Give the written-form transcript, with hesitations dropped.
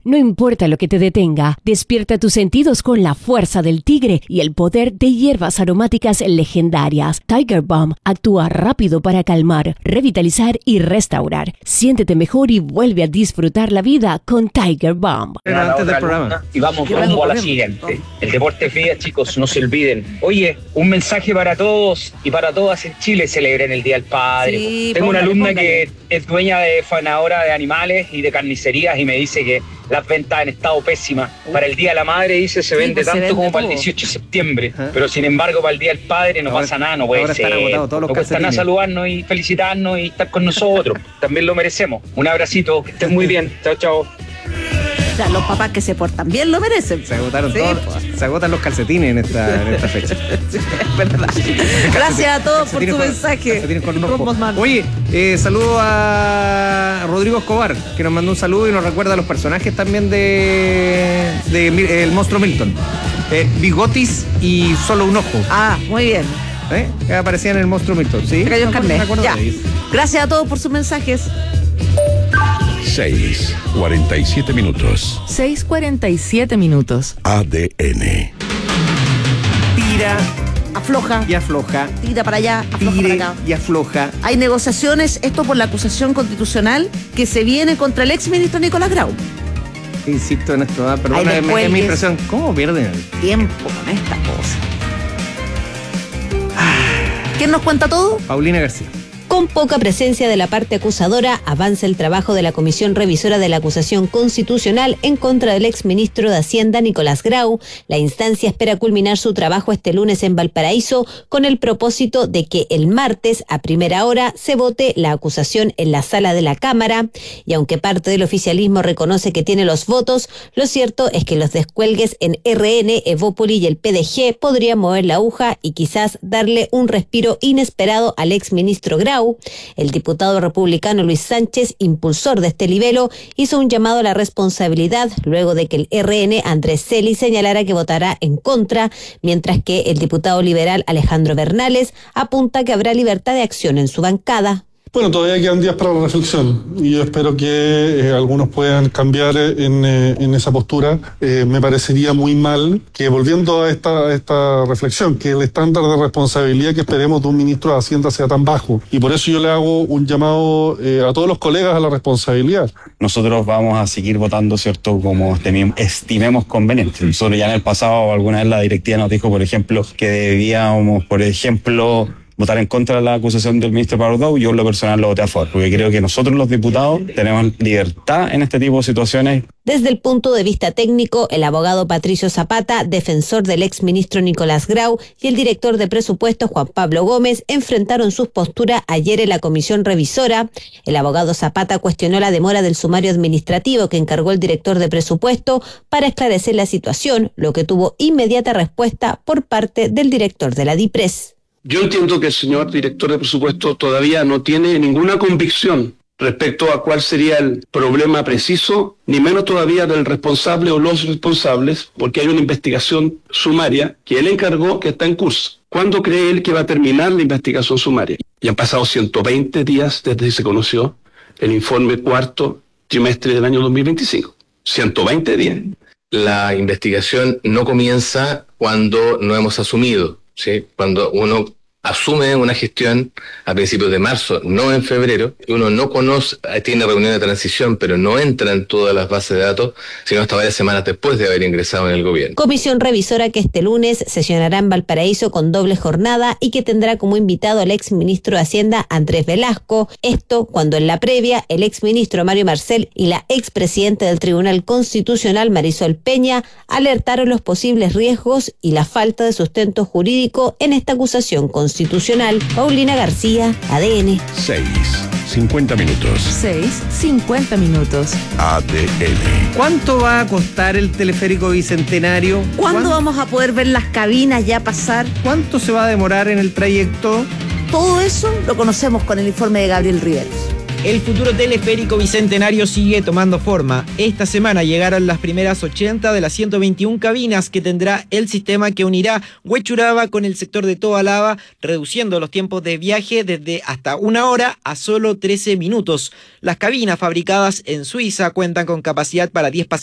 No importa lo que te detenga, despierta tus sentidos con la fuerza del tigre y el poder de hierbas aromáticas legendarias. Tiger Balm actúa rápido para calmar, revitalizar y restaurar. Siéntete mejor y vuelve a disfrutar la vida con Tiger Balm. Antes del programa. Y vamos rumbo a la siguiente. El deporte es vida, chicos, no se olviden. Oye, un mensaje para todos y para todas en Chile. Celebren el Día del Padre. Sí, tengo una alumna que es dueña de fanadora de animales y de carnicerías y me dice que las ventas en estado pésima. Para el Día de la Madre, dice, se vende tanto como para el 18 de septiembre. Pero sin embargo, para el Día del Padre no pasa nada, no puede ser. No cuesta nada saludarnos y felicitarnos y estar con nosotros. También lo merecemos. Un abracito, que estén muy bien. Chao, chao. O sea, los papás que se portan bien lo merecen. Se agotaron todos, se agotan los calcetines en esta fecha. Sí, es verdad. Gracias a todos por tu mensaje. Oye, saludo a Rodrigo Escobar, que nos mandó un saludo y nos recuerda a los personajes también de El Monstruo Milton. Bigotis y Solo un Ojo. Ah, muy bien. Que aparecían en El Monstruo Milton, ¿sí? Cayó en carnet. Ya. Gracias a todos por sus mensajes. 6:47 minutos. 6:47 minutos. ADN. Tira afloja y afloja. Tira para allá, afloja Tire para acá. y afloja. Hay negociaciones, esto por la acusación constitucional que se viene contra el exministro Nicolás Grau. Insisto en esto, perdona, es mi impresión. ¿Cómo pierden el tiempo con esta cosa? ¿Quién nos cuenta todo? Paulina García. Con poca presencia de la parte acusadora, avanza el trabajo de la Comisión Revisora de la Acusación Constitucional en contra del exministro de Hacienda, Nicolás Grau. La instancia espera culminar su trabajo este lunes en Valparaíso con el propósito de que el martes, a primera hora, se vote la acusación en la sala de la Cámara. Y aunque parte del oficialismo reconoce que tiene los votos, lo cierto es que los descuelgues en RN, Evópoli y el PDG podrían mover la aguja y quizás darle un respiro inesperado al exministro Grau. El diputado republicano Luis Sánchez, impulsor de este libelo, hizo un llamado a la responsabilidad luego de que el RN Andrés Celi señalara que votará en contra, mientras que el diputado liberal Alejandro Bernales apunta que habrá libertad de acción en su bancada. Bueno, todavía quedan días para la reflexión y yo espero que algunos puedan cambiar en esa postura. Me parecería muy mal que, volviendo a esta reflexión, que el estándar de responsabilidad que esperemos de un ministro de Hacienda sea tan bajo. Y por eso yo le hago un llamado a todos los colegas a la responsabilidad. Nosotros vamos a seguir votando, ¿cierto?, como estimemos conveniente. Nosotros ya en el pasado, alguna vez la directiva nos dijo, por ejemplo, que debíamos, votar en contra de la acusación del ministro Pardo. Yo en lo personal lo voté a favor, porque creo que nosotros los diputados tenemos libertad en este tipo de situaciones. Desde el punto de vista técnico, el abogado Patricio Zapata, defensor del exministro Nicolás Grau, y el director de presupuestos Juan Pablo Gómez enfrentaron sus posturas ayer en la comisión revisora. El abogado Zapata cuestionó la demora del sumario administrativo que encargó el director de presupuesto para esclarecer la situación, lo que tuvo inmediata respuesta por parte del director de la DIPRES. Yo entiendo que el señor director de presupuesto todavía no tiene ninguna convicción respecto a cuál sería el problema preciso, ni menos todavía del responsable o los responsables, porque hay una investigación sumaria que él encargó que está en curso. ¿Cuándo cree él que va a terminar la investigación sumaria? Y han pasado 120 días desde que se conoció el informe cuarto trimestre del año 2025. 120 días. La investigación no comienza cuando no hemos asumido. ¿Sí? Cuando uno asume una gestión a principios de marzo, no en febrero, y uno no conoce, tiene reunión de transición, pero no entra en todas las bases de datos, sino hasta varias semanas después de haber ingresado en el gobierno. Comisión revisora que este lunes sesionará en Valparaíso con doble jornada y que tendrá como invitado al exministro de Hacienda Andrés Velasco. Esto cuando en la previa el exministro Mario Marcel y la expresidenta del Tribunal Constitucional Marisol Peña alertaron los posibles riesgos y la falta de sustento jurídico en esta acusación constitucional. Paulina García, ADN. 6:50 minutos. 6:50 minutos. ADN. ¿Cuánto va a costar el teleférico bicentenario? ¿Cuándo vamos a poder ver las cabinas ya pasar? ¿Cuánto se va a demorar en el trayecto? Todo eso lo conocemos con el informe de Gabriel Riveros. El futuro teleférico bicentenario sigue tomando forma. Esta semana llegaron las primeras 80 de las 121 cabinas que tendrá el sistema que unirá Huechuraba con el sector de Tobalaba, reduciendo los tiempos de viaje desde hasta 1 hora a solo 13 minutos. Las cabinas fabricadas en Suiza cuentan con capacidad para 10 pasajeros